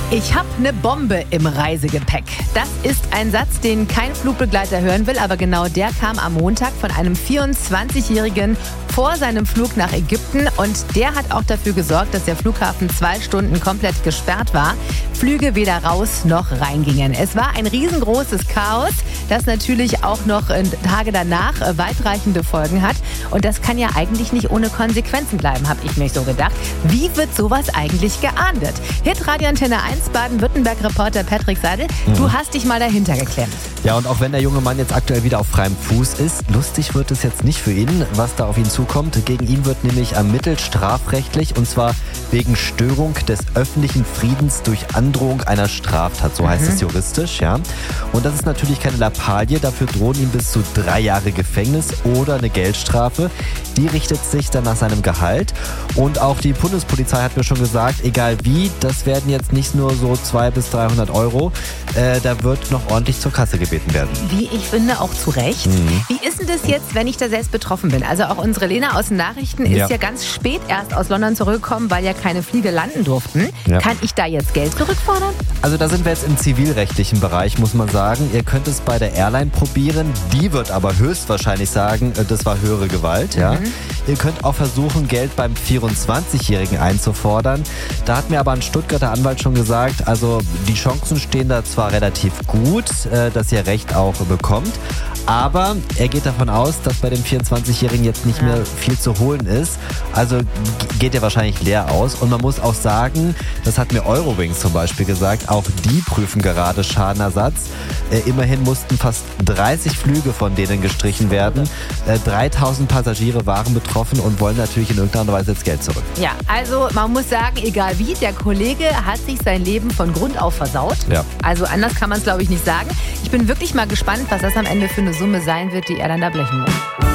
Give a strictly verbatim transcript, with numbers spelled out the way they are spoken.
Ich habe eine Bombe im Reisegepäck. Das ist ein Satz, den kein Flugbegleiter hören will, aber genau der kam am Montag von einem vierundzwanzigjährigen vor seinem Flug nach Ägypten und der hat auch dafür gesorgt, dass der Flughafen zwei Stunden komplett gesperrt war. Flüge weder raus noch reingingen. Es war ein riesengroßes Chaos, das natürlich auch noch Tage danach weitreichende Folgen hat. Und das kann ja eigentlich nicht ohne Konsequenzen bleiben, habe ich mir so gedacht. Wie wird sowas eigentlich geahndet? Hitradio Antenne eins Baden-Württemberg-Reporter Patrick Seidel, mhm. du hast dich mal dahinter geklemmt. Ja, und auch wenn der junge Mann jetzt aktuell wieder auf freiem Fuß ist, lustig wird es jetzt nicht für ihn, was da auf ihn zukommt. Gegen ihn wird nämlich ermittelt strafrechtlich und zwar wegen Störung des öffentlichen Friedens durch Androhung einer Straftat, so heißt mhm. es juristisch, ja. Und das ist natürlich keine Lappalie, dafür drohen ihm bis zu drei Jahre Gefängnis oder eine Geldstrafe. Die richtet sich dann nach seinem Gehalt und auch die Bundespolizei hat mir schon gesagt, egal wie, das werden jetzt nicht nur so zweihundert bis dreihundert Euro, äh, da wird noch ordentlich zur Kasse gebeten werden. Wie ich finde, auch zu Recht. Mhm. Wie ist denn das jetzt, wenn ich da selbst betroffen bin? Also auch unsere Lena aus den Nachrichten ist ja, ja ganz spät erst aus London zurückgekommen, weil ja keine Flüge landen durften. Ja. Kann ich da jetzt Geld zurückfordern? Also da sind wir jetzt im zivilrechtlichen Bereich, muss man sagen. Ihr könnt es bei der Airline probieren. Die wird aber höchstwahrscheinlich sagen, das war höhere Gewalt. Ja. Mhm. Ihr könnt auch versuchen, Geld beim vierundzwanzigjährigen einzufordern. Da hat mir aber ein Stuttgarter Anwalt schon gesagt, also die Chancen stehen da zwar relativ gut, dass ihr Recht auch bekommt, aber er geht davon aus, dass bei dem vierundzwanzigjährigen jetzt nicht ja. mehr viel zu holen ist. Also geht er wahrscheinlich leer aus. Und man muss auch sagen, das hat mir Eurowings zum Beispiel gesagt, auch die prüfen gerade Schadenersatz. Äh, immerhin mussten fast dreißig Flüge von denen gestrichen werden. Äh, dreitausend Passagiere waren betroffen und wollen natürlich in irgendeiner Weise jetzt Geld zurück. Ja, also man muss sagen, egal wie, der Kollege hat sich sein Leben von Grund auf versaut. Ja. Also anders kann man es, glaube ich, nicht sagen. Ich bin wirklich mal gespannt, was das am Ende für eine Summe sein wird, die er dann da blechen muss.